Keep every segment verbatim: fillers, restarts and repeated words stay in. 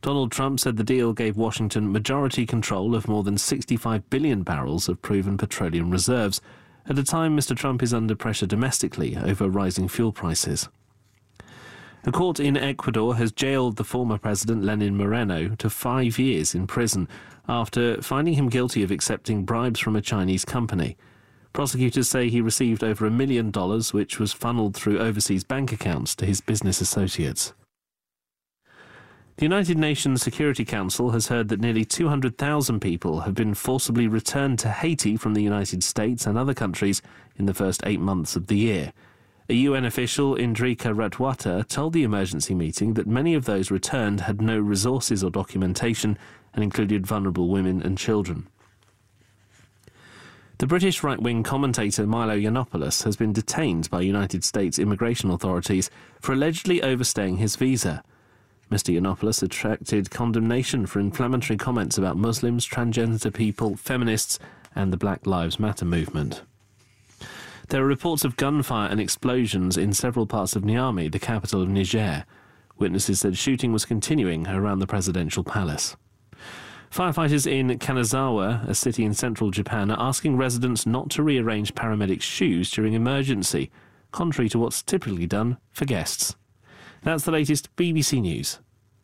Donald Trump said the deal gave Washington majority control of more than sixty-five billion barrels of proven petroleum reserves, at a time Mister Trump is under pressure domestically over rising fuel prices. A court in Ecuador has jailed the former president Lenin Moreno to five years in prison after finding him guilty of accepting bribes from a Chinese company. Prosecutors say he received over a million dollars, which was funneled through overseas bank accounts to his business associates. The United Nations Security Council has heard that nearly two hundred thousand people have been forcibly returned to Haiti from the United States and other countries in the first eight months of the year. A U N official, Indrika Ratwata, told the emergency meeting that many of those returned had no resources or documentation and included vulnerable women and children. The British right-wing commentator Milo Yiannopoulos has been detained by United States immigration authorities for allegedly overstaying his visa. Mister Yiannopoulos attracted condemnation for inflammatory comments about Muslims, transgender people, feminists and the Black Lives Matter movement. There are reports of gunfire and explosions in several parts of Niamey, the capital of Niger. Witnesses said shooting was continuing around the presidential palace. Firefighters in Kanazawa, a city in central Japan, are asking residents not to rearrange paramedics' shoes during emergency, contrary to what's typically done for guests. That's the latest B B C News.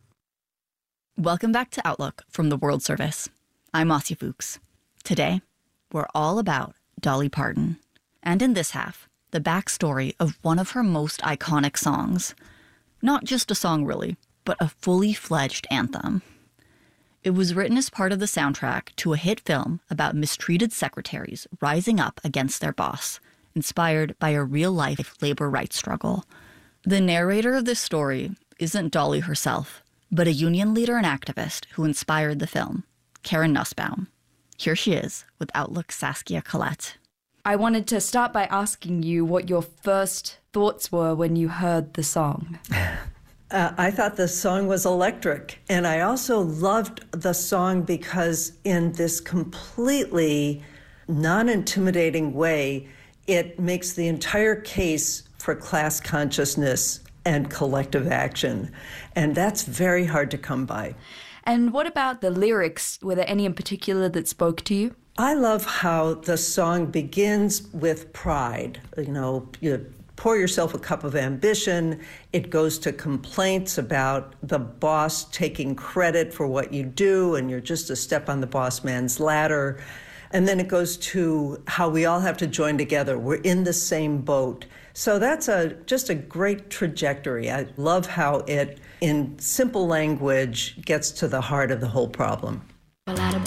Welcome back to Outlook from the World Service. I'm Marcia Fuchs. Today, we're all about Dolly Parton. And in this half, the backstory of one of her most iconic songs. Not just a song, really, but a fully fledged anthem. It was written as part of the soundtrack to a hit film about mistreated secretaries rising up against their boss, inspired by a real-life labor rights struggle. The narrator of this story isn't Dolly herself, but a union leader and activist who inspired the film, Karen Nussbaum. Here she is with Outlook's Saskia Collette. I wanted to start by asking you what your first thoughts were when you heard the song. Uh, I thought the song was electric, and I also loved the song because in this completely non-intimidating way, it makes the entire case for class consciousness and collective action, and that's very hard to come by. And what about the lyrics? Were there any in particular that spoke to you? I love how the song begins with pride. You know, you pour yourself a cup of ambition. It goes to complaints about the boss taking credit for what you do, and you're just a step on the boss man's ladder. And then it goes to how we all have to join together. We're in the same boat. So that's a just a great trajectory. I love how it, in simple language, gets to the heart of the whole problem.